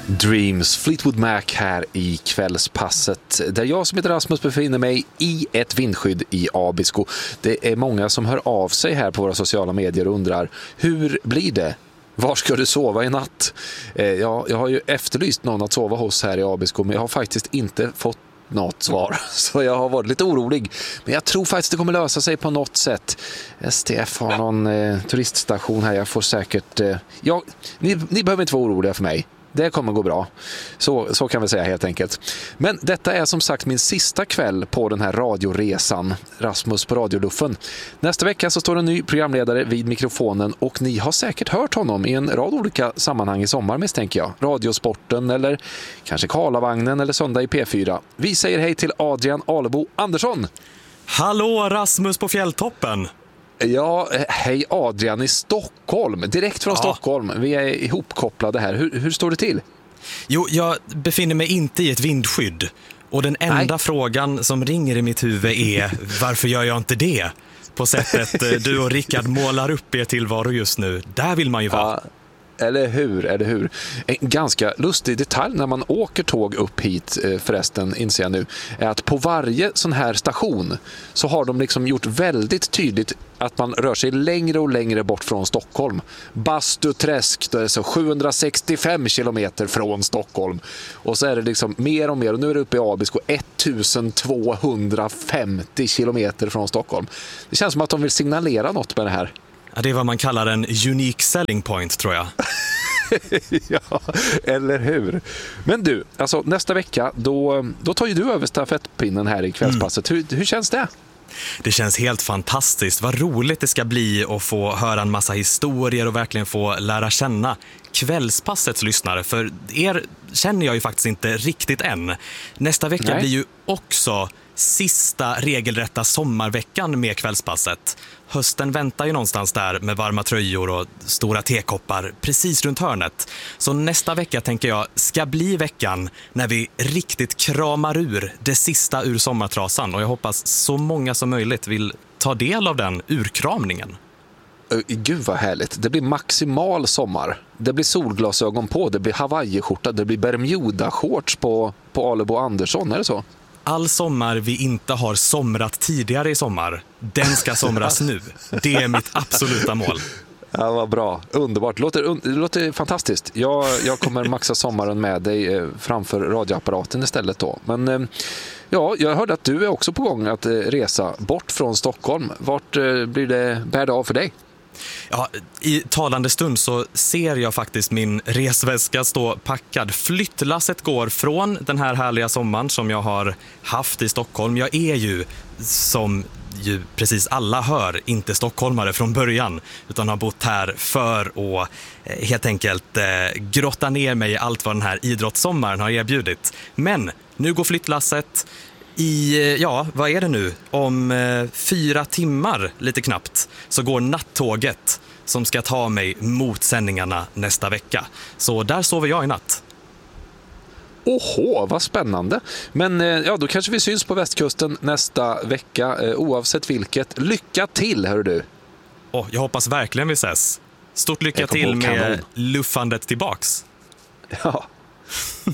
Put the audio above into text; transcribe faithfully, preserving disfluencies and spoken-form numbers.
Dreams, Fleetwood Mac här i kvällspasset där jag som heter Rasmus befinner mig i ett vindskydd i Abisko. Det är många som hör av sig här på våra sociala medier och undrar, hur blir det? Var ska du sova i natt? Eh, ja, jag har ju efterlyst någon att sova hos här i Abisko, men jag har faktiskt inte fått något svar. Så jag har varit lite orolig. Men jag tror faktiskt det kommer lösa sig på något sätt. S T F har någon eh, turiststation här. Jag får säkert... Eh, ja, ni, ni behöver inte vara oroliga för mig. Det kommer gå bra. Så, så kan vi säga helt enkelt. Men detta är som sagt min sista kväll på den här radioresan. Rasmus på Radioluffen. Nästa vecka så står en ny programledare vid mikrofonen och ni har säkert hört honom i en rad olika sammanhang i sommar misstänker jag. Radiosporten eller kanske Karlavagnen eller Söndag i P fyra. Vi säger hej till Adrian Alebo Andersson. Hallå Rasmus på Fjälltoppen. Ja, hej Adrian i Stockholm. Direkt från ja. Stockholm. Vi är ihopkopplade här. Hur, hur står det till? Jo, jag befinner mig inte i ett vindskydd. Och den enda Nej. frågan som ringer i mitt huvud är, varför gör jag inte det? På sättet du och Rickard målar upp er tillvaro just nu. Där vill man ju vara. Ja. Eller hur, eller hur? En ganska lustig detalj när man åker tåg upp hit förresten, inser jag nu, är att på varje sån här station så har de liksom gjort väldigt tydligt att man rör sig längre och längre bort från Stockholm. Bastuträsk, det är så sjuhundrasextiofem kilometer från Stockholm. Och så är det liksom mer och mer, och nu är det uppe i Abisko ettusentvåhundrafemtio kilometer från Stockholm. Det känns som att de vill signalera något med det här. Ja, det är vad man kallar en unique selling point, tror jag. Ja, eller hur? Men du, alltså nästa vecka då, då tar ju du över stafettpinnen här i kvällspasset. Mm. Hur, hur känns det? Det känns helt fantastiskt. Vad roligt det ska bli att få höra en massa historier och verkligen få lära känna kvällspassets lyssnare. För er känner jag ju faktiskt inte riktigt än. Nästa vecka Nej. blir ju också sista regelrätta sommarveckan med kvällspasset. Hösten väntar ju någonstans där med varma tröjor och stora tekoppar precis runt hörnet. Så nästa vecka tänker jag ska bli veckan när vi riktigt kramar ur det sista ur sommartrasan. Och jag hoppas så många som möjligt vill ta del av den urkramningen. Gud vad härligt. Det blir maximal sommar. Det blir solglasögon på, det blir Hawaii-skjorta, det blir Bermuda-shorts på, på Alebo Andersson, är det så? All sommar vi inte har somrat tidigare i sommar, den ska somras nu. Det är mitt absoluta mål. Ja, vad bra. Underbart. Det låter, un- det låter fantastiskt. Jag, jag kommer maxa sommaren med dig eh, framför radioapparaten istället då. Men eh, ja, jag hörde att du är också på gång att eh, resa bort från Stockholm. Vart eh, blir det bär det av för dig? Ja, i talande stund så ser jag faktiskt min resväska stå packad. Flyttlasset går från den här härliga sommaren som jag har haft i Stockholm. Jag är ju, som ju precis alla hör, inte stockholmare från början, utan har bott här för att eh, helt enkelt eh, grotta ner mig i allt vad den här idrottssommaren har erbjudit. Men nu går flyttlasset. I, ja, vad är det nu? Om eh, fyra timmar, lite knappt, så går nattåget som ska ta mig mot sändningarna nästa vecka. Så där sover jag i natt. Åhå, vad spännande. Men eh, ja, då kanske vi syns på västkusten nästa vecka, eh, oavsett vilket. Lycka till, hör du. Oh, jag hoppas verkligen vi ses. Stort lycka till med luffandet tillbaks. Ja.